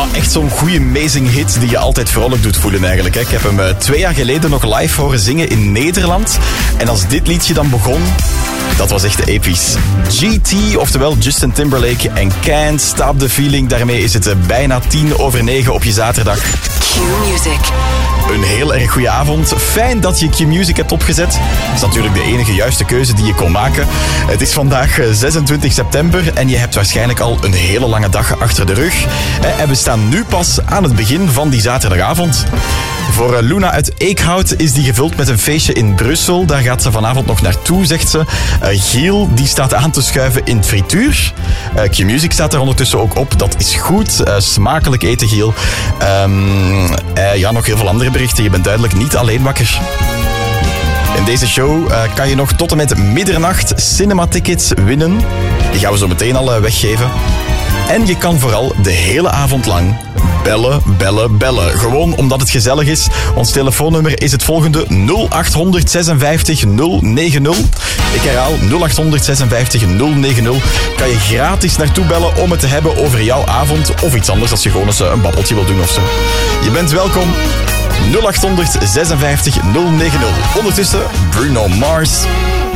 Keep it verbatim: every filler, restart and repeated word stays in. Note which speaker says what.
Speaker 1: echt zo'n goede amazing hit die je altijd vrolijk doet voelen eigenlijk. Hè. Ik heb hem uh, twee jaar geleden nog live horen zingen in Nederland. En als dit liedje dan begon, dat was echt episch. G T, oftewel Justin Timberlake en Can't Stop the Feeling. Daarmee is het uh, bijna tien over negen op je zaterdag.
Speaker 2: Q-Music.
Speaker 1: Een heel erg goede avond. Fijn dat je Q-Music hebt opgezet. Dat is natuurlijk de enige juiste keuze die je kon maken. Het is vandaag zesentwintig september en je hebt waarschijnlijk al een hele lange dag achter de rug. En we staan nu pas aan het begin van die zaterdagavond. Voor Luna uit Eekhout is die gevuld met een feestje in Brussel. Daar gaat ze vanavond nog naartoe, zegt ze. Uh, Giel, die staat aan te schuiven in het frituur. Uh, Q-Music staat er ondertussen ook op. Dat is goed. Uh, smakelijk eten, Giel. Um, uh, ja, nog heel veel andere berichten. Je bent duidelijk niet alleen wakker. In deze show uh, kan je nog tot en met middernacht cinema-tickets winnen. Die gaan we zo meteen al uh, weggeven. En je kan vooral de hele avond lang bellen, bellen, bellen. Gewoon omdat het gezellig is. Ons telefoonnummer is het volgende: nul acht zesenvijftig nul negen nul. Ik herhaal, nul acht zesenvijftig nul negen nul. Kan je gratis naartoe bellen om het te hebben over jouw avond of iets anders als je gewoon eens een babbeltje wil doen of zo. Je bent welkom. nul acht zesenvijftig nul negen nul. Ondertussen Bruno Mars.